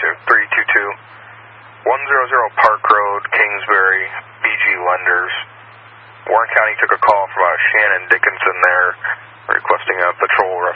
322. 100 Park Road, Kingsbury, BG Lenders. Warren County took a call from Shannon Dickinson there, requesting a patrol